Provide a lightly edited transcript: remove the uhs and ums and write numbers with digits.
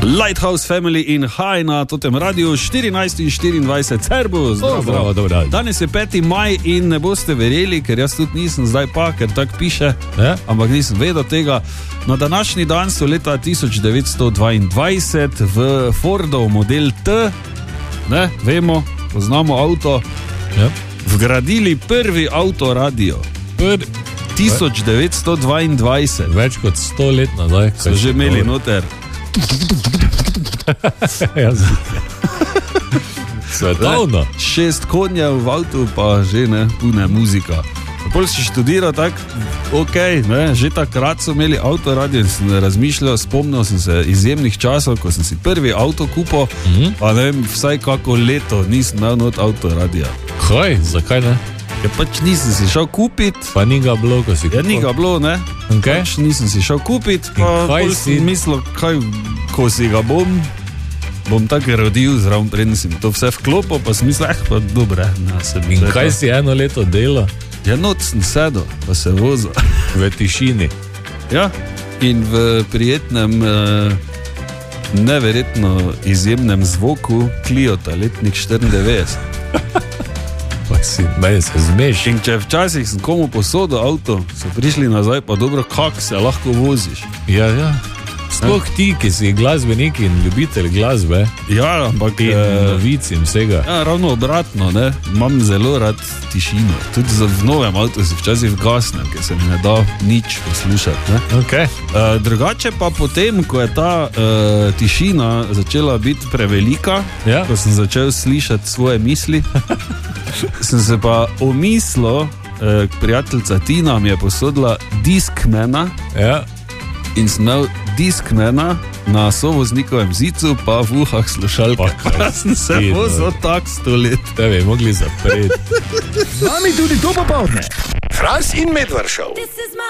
Lighthouse Family in High na totem radiju 14 in 24. Servus, zdravo, dobro. Danes je 5. maj in ne boste verjeli, ker jaz tudi nisem zdaj pa, ker tako piše, ampak nisem vedel tega. Na današnji dan so leta 1922 v Fordov model T, ne, vemo, poznamo avto, vgradili prvi avtoradio. 1922. Več kot 100 let nazaj. So že imeli noter. Svetovno. 6 konjev v avtu, pa že ne, pune muzika. Potem si študiral tako, ne, že takrat so imeli avtoradio in sem razmišljal, spomnil sem se izjemnih časov, ko sem si prvi avto kupil, pa ne vem, vsaj kako leto nisem imel not avtoradia. Kaj, zakaj ne? Ja, pač nisem si šel kupit. Pa ni ga bilo, ko si kupil. Ja, ni ga bilo, ne. Okay. Pač nisem si šel kupit, pa sem mislil, kaj, ko si ga bom tako rodil, zraven predtem si to vse vklopil, pa sem mislil, pa dobre. In kaj si eno leto delal? Ja, noč sem sedel, pa se vozil. V tišini. Ja, in v prijetnem, neverjetno izjemnem zvoku Cliota, letnik 94. Pa si, meni se zmeš. In če včasih sem komu posodil avto, so prišli nazaj, pa dobro, kak se lahko voziš. Ja, ja. Sploh ti, ki si glasbenik in ljubitelj glasbe. Ja, ampak in novic in vsega. Ja, ravno obratno, ne. Imam zelo rad tišino. Tudi v novem avtu si včasih vgasnem, ker se mi ne da nič poslušati, ne. Okay. Drugače pa potem, ko je ta tišina začela biti prevelika, ko sem začel slišati svoje misli, sem se pa omislil, prijateljica Tina mi je posodila Discmana. Ja. In sem imel Discmana na sovoznikovem zicu, pa v uhah slušalke. Pa sem se vozil tak 100 let. Tebe mogli zapreti. Z vami tudi to popoldne. Franc in Medvard Show.